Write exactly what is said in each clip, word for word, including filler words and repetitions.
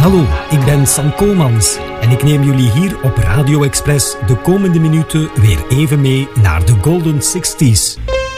Hallo, ik ben Sam Komans en ik neem jullie hier op Radio Express de komende minuten weer even mee naar de Golden zestig's.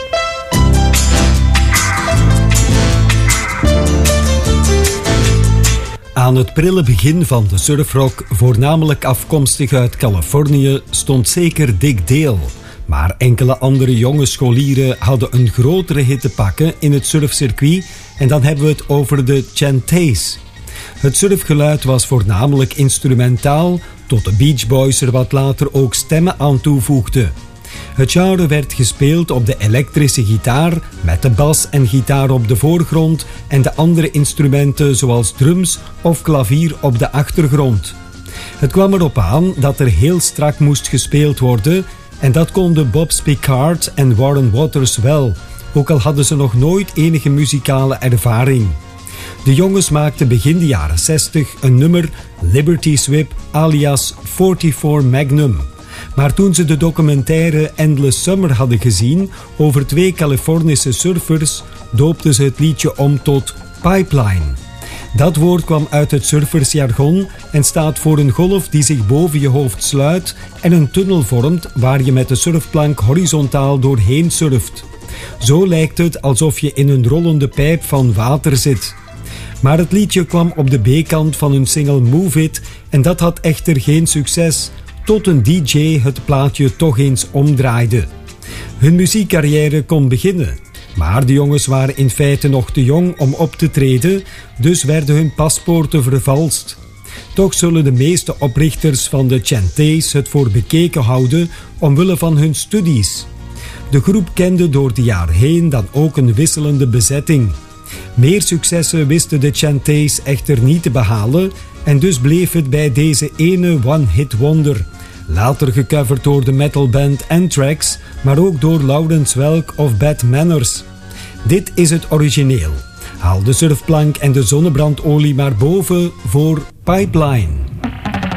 Aan het prille begin van de surfrock, voornamelijk afkomstig uit Californië, stond zeker Dick Dale. Maar enkele andere jonge scholieren hadden een grotere hit te pakken in het surfcircuit en dan hebben we het over de Chantays. Het surfgeluid was voornamelijk instrumentaal, tot de Beach Boys er wat later ook stemmen aan toevoegden. Het genre werd gespeeld op de elektrische gitaar, met de bas en gitaar op de voorgrond en de andere instrumenten zoals drums of klavier op de achtergrond. Het kwam erop aan dat er heel strak moest gespeeld worden en dat konden Bob Spicard en Warren Waters wel, ook al hadden ze nog nooit enige muzikale ervaring. De jongens maakten begin de jaren zestig een nummer, Liberty Swip alias vierenveertig Magnum. Maar toen ze de documentaire Endless Summer hadden gezien over twee Californische surfers, doopten ze het liedje om tot Pipeline. Dat woord kwam uit het surfersjargon en staat voor een golf die zich boven je hoofd sluit en een tunnel vormt waar je met de surfplank horizontaal doorheen surft. Zo lijkt het alsof je in een rollende pijp van water zit. Maar het liedje kwam op de B-kant van hun single Move It en dat had echter geen succes, tot een D J het plaatje toch eens omdraaide. Hun muziekcarrière kon beginnen, maar de jongens waren in feite nog te jong om op te treden, dus werden hun paspoorten vervalst. Toch zullen de meeste oprichters van de Chantays het voor bekeken houden omwille van hun studies. De groep kende door de jaren heen dan ook een wisselende bezetting. Meer successen wisten de Chantays echter niet te behalen en dus bleef het bij deze ene one-hit wonder. Later gecoverd door de metalband Anthrax, maar ook door Lawrence Welk of Bad Manners. Dit is het origineel. Haal de surfplank en de zonnebrandolie maar boven voor Pipeline.